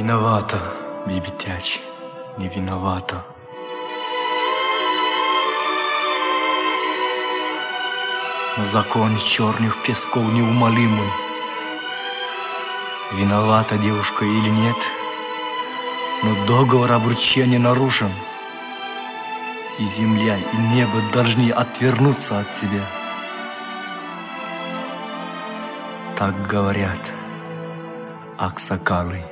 виновата, бибитяч, не виновата. Но закон черных песков неумолимый. Виновата девушка или нет, но договор обручения нарушен. И земля, и небо должны отвернуться от тебя. Так говорят аксакалы.